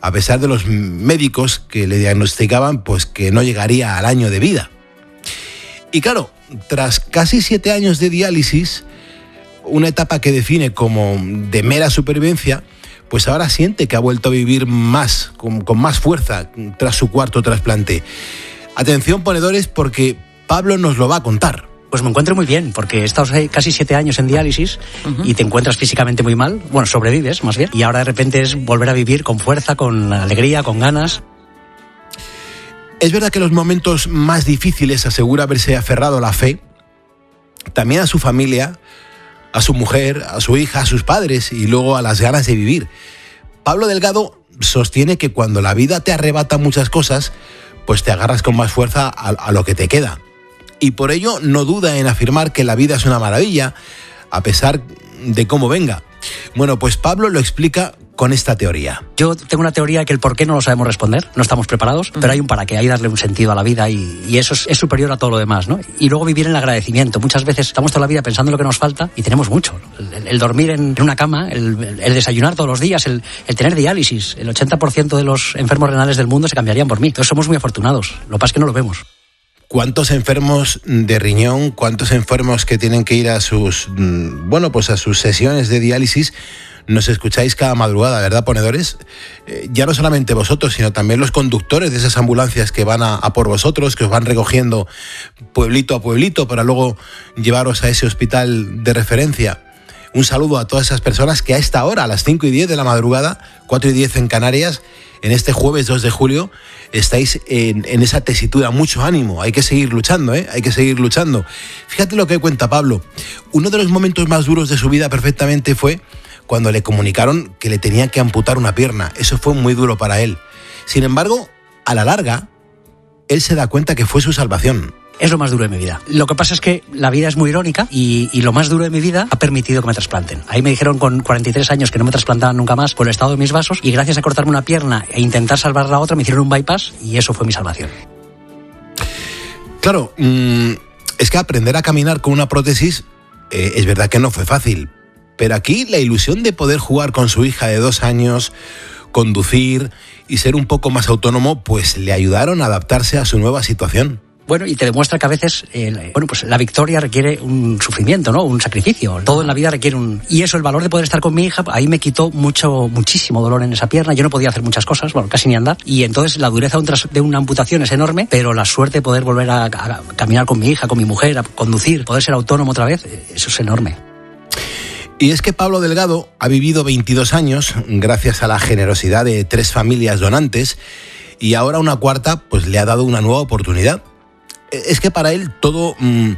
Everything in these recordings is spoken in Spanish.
a pesar de los médicos que le diagnosticaban pues que no llegaría al año de vida. Y claro, tras casi 7 años de diálisis, una etapa que define como de mera supervivencia, pues ahora siente que ha vuelto a vivir más, con más fuerza tras su 4º trasplante. Atención, ponedores, porque Pablo nos lo va a contar. Pues me encuentro muy bien, porque he estado casi 7 años en diálisis y te encuentras físicamente muy mal. Bueno, sobrevives más bien. Y ahora de repente es volver a vivir con fuerza, con alegría, con ganas. Es verdad que en los momentos más difíciles asegura haberse aferrado a la fe, también a su familia, a su mujer, a su hija, a sus padres y luego a las ganas de vivir. Pablo Delgado sostiene que cuando la vida te arrebata muchas cosas, pues te agarras con más fuerza a lo que te queda. Y por ello no duda en afirmar que la vida es una maravilla, a pesar de cómo venga. Bueno, pues Pablo lo explica con esta teoría. Yo tengo una teoría que el por qué no lo sabemos responder, no estamos preparados, pero hay un para qué, hay darle un sentido a la vida y eso es superior a todo lo demás, ¿no? Y luego vivir en el agradecimiento. Muchas veces estamos toda la vida pensando en lo que nos falta y tenemos mucho. El dormir en una cama, el desayunar todos los días, el tener diálisis. El 80% de los enfermos renales del mundo se cambiarían por mí. Entonces somos muy afortunados. Lo que pasa es que no lo vemos. ¿Cuántos enfermos de riñón, cuántos enfermos que tienen que ir a sus sesiones de diálisis nos escucháis cada madrugada, ¿verdad, ponedores? Ya no solamente vosotros, sino también los conductores de esas ambulancias que van a por vosotros, que os van recogiendo pueblito a pueblito para luego llevaros a ese hospital de referencia. Un saludo a todas esas personas que a esta hora, a las 5:10 de la madrugada, 4:10 en Canarias, en este jueves 2 de julio, estáis en esa tesitura. Mucho ánimo, hay que seguir luchando, hay que seguir luchando. Fíjate lo que cuenta Pablo. Uno de los momentos más duros de su vida perfectamente fue cuando le comunicaron que le tenían que amputar una pierna. Eso fue muy duro para él. Sin embargo, a la larga, él se da cuenta que fue su salvación. Es lo más duro de mi vida. Lo que pasa es que la vida es muy irónica y lo más duro de mi vida ha permitido que me trasplanten. Ahí me dijeron con 43 años que no me trasplantaban nunca más por el estado de mis vasos y gracias a cortarme una pierna e intentar salvar la otra me hicieron un bypass y eso fue mi salvación. Claro, es que aprender a caminar con una prótesis es verdad que no fue fácil, pero aquí la ilusión de poder jugar con su hija de 2 años, conducir y ser un poco más autónomo, pues le ayudaron a adaptarse a su nueva situación. Bueno, y te demuestra que a veces, pues la victoria requiere un sufrimiento, ¿no? Un sacrificio. Todo en la vida requiere Y eso, el valor de poder estar con mi hija, ahí me quitó muchísimo dolor en esa pierna. Yo no podía hacer muchas cosas, bueno, casi ni andar. Y entonces la dureza de una amputación es enorme, pero la suerte de poder volver a caminar con mi hija, con mi mujer, a conducir, poder ser autónomo otra vez, eso es enorme. Y es que Pablo Delgado ha vivido 22 años gracias a la generosidad de 3 familias donantes y ahora una cuarta pues le ha dado una nueva oportunidad. Es que para él todo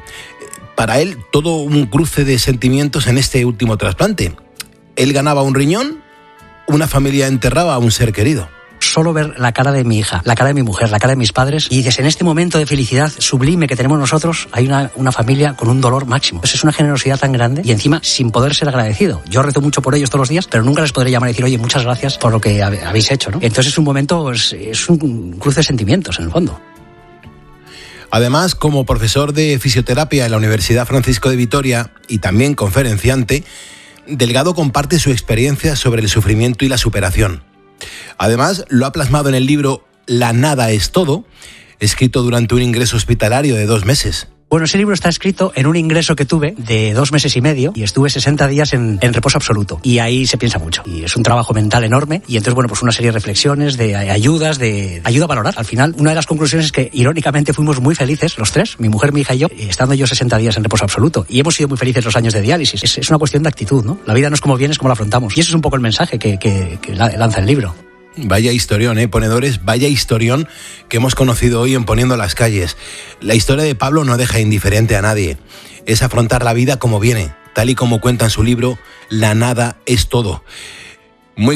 un cruce de sentimientos en este último trasplante. Él ganaba un riñón, una familia enterraba a un ser querido. Solo ver la cara de mi hija, la cara de mi mujer, la cara de mis padres y dices, en este momento de felicidad sublime que tenemos nosotros, hay una familia con un dolor máximo. Entonces es una generosidad tan grande y encima sin poder ser agradecido. Yo rezo mucho por ellos todos los días, pero nunca les podré llamar y decir, oye, muchas gracias por lo que habéis hecho, ¿no? Entonces es un momento, es un cruce de sentimientos en el fondo. Además, como profesor de fisioterapia en la Universidad Francisco de Vitoria y también conferenciante, Delgado comparte su experiencia sobre el sufrimiento y la superación. Además, lo ha plasmado en el libro La nada es todo, escrito durante un ingreso hospitalario de 2 meses. Bueno, ese libro está escrito en un ingreso que tuve de 2 meses y medio y estuve 60 días en reposo absoluto. Y ahí se piensa mucho. Y es un trabajo mental enorme. Y entonces, bueno, pues una serie de reflexiones, de ayudas, de ayuda a valorar. Al final, una de las conclusiones es que, irónicamente, fuimos muy felices, los 3, mi mujer, mi hija y yo, estando yo 60 días en reposo absoluto. Y hemos sido muy felices los años de diálisis. Es una cuestión de actitud, ¿no? La vida no es como viene, es como la afrontamos. Y eso es un poco el mensaje que lanza el libro. Vaya historión, ponedores, vaya historión que hemos conocido hoy en Poniendo las Calles. La historia de Pablo no deja indiferente a nadie. Es afrontar la vida como viene, tal y como cuenta en su libro La nada es todo. Muy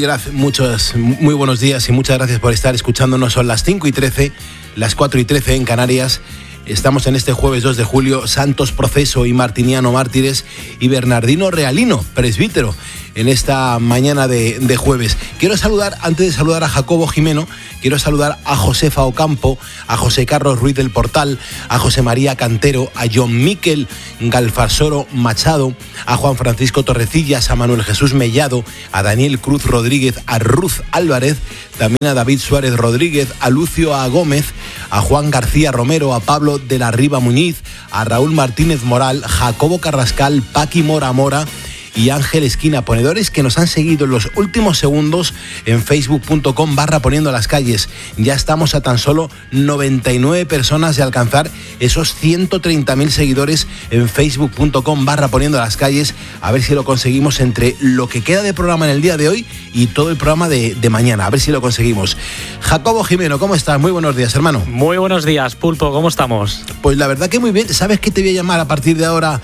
buenos días y muchas gracias por estar escuchándonos. Son las 5:13, las 4:13 en Canarias. Estamos en este jueves 2 de julio, Santos Proceso y Martiniano mártires y Bernardino Realino, presbítero, en esta mañana de jueves. Quiero saludar, antes de saludar a Jacobo Jimeno, quiero saludar a Josefa Ocampo, a José Carlos Ruiz del Portal, a José María Cantero, a John Miquel Galfasoro Machado, a Juan Francisco Torrecillas, a Manuel Jesús Mellado, a Daniel Cruz Rodríguez, a Ruth Álvarez, también a David Suárez Rodríguez, a Lucio A. Gómez, a Juan García Romero, a Pablo de la Riva Muñiz, a Raúl Martínez Moral, Jacobo Carrascal, Paqui Mora Mora y Ángel Esquina, ponedores que nos han seguido en los últimos segundos en facebook.com/poniendo las calles. Ya estamos a tan solo 99 personas de alcanzar esos 130.000 seguidores en facebook.com/poniendo las calles. A ver si lo conseguimos entre lo que queda de programa en el día de hoy y todo el programa de mañana. A ver si lo conseguimos. Jacobo Jimeno, ¿cómo estás? Muy buenos días, hermano. Muy buenos días, Pulpo, ¿cómo estamos? Pues la verdad que muy bien. ¿Sabes qué te voy a llamar a partir de ahora?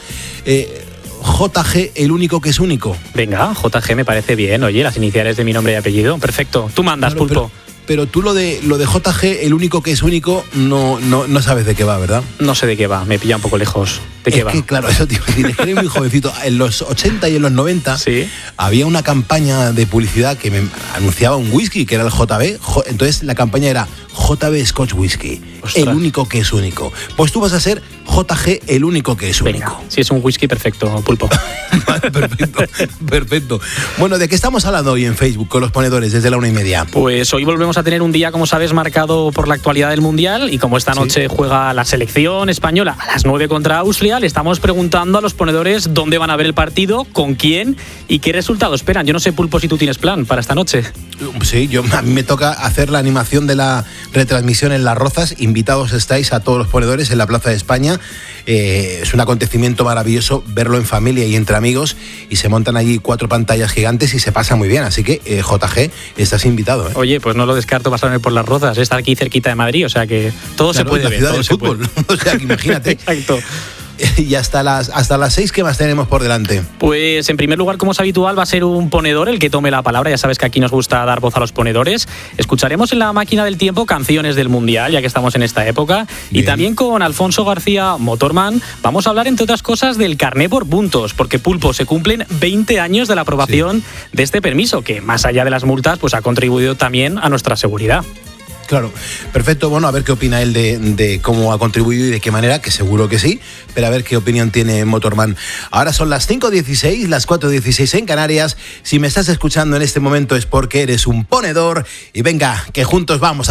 JG, el único que es único. Venga, JG me parece bien. Oye, las iniciales de mi nombre y apellido. Perfecto. Tú mandas, claro, Pulpo. Pero tú lo de JG, el único que es único, no sabes de qué va, ¿verdad? No sé de qué va, me pilla un poco lejos. ¿De qué va? Es que, claro, eso te iba a decir, es que eres muy jovencito. En los 80 y en los 90 ¿sí? Había una campaña de publicidad que me anunciaba un whisky, que era el JB. Entonces la campaña era JB Scotch Whisky, ostras, el único que es único. Pues tú vas a ser JG, el único que es único. Venga, si es un whisky, perfecto, Pulpo. Vale, perfecto. Bueno, ¿de qué estamos hablando hoy en Facebook con los ponedores desde la 1:30? Pues hoy volvemos a tener un día, como sabes, marcado por la actualidad del Mundial, y como esta noche juega la selección española a las 9 contra Austria, le estamos preguntando a los ponedores dónde van a ver el partido, con quién y qué resultado esperan. Yo no sé, Pulpo, si tú tienes plan para esta noche. Sí, a mí me toca hacer la animación de la retransmisión en Las Rozas. Invitados estáis a todos los ponedores en la Plaza de España. Es un acontecimiento maravilloso verlo en familia y entre amigos, y se montan allí 4 pantallas gigantes y se pasa muy bien, así que JG, estás invitado. Oye, pues no lo descarto pasarme por Las Rozas, está aquí cerquita de Madrid, o sea que todo se puede ver. La ciudad del fútbol, o sea que imagínate. Exacto. Y hasta las 6, ¿qué más tenemos por delante? Pues en primer lugar, como es habitual, va a ser un ponedor el que tome la palabra. Ya sabes que aquí nos gusta dar voz a los ponedores. Escucharemos en la máquina del tiempo canciones del Mundial, ya que estamos en esta época. Bien. Y también con Alfonso García Motorman vamos a hablar, entre otras cosas, del carné por puntos, porque, Pulpo, se cumplen 20 años de la aprobación de este permiso, que más allá de las multas, pues ha contribuido también a nuestra seguridad. Claro, perfecto. Bueno, a ver qué opina él de cómo ha contribuido y de qué manera, que seguro que sí, pero a ver qué opinión tiene Motorman. Ahora son las 5:16, las 4:16 en Canarias. Si me estás escuchando en este momento es porque eres un ponedor, y venga, que juntos vamos a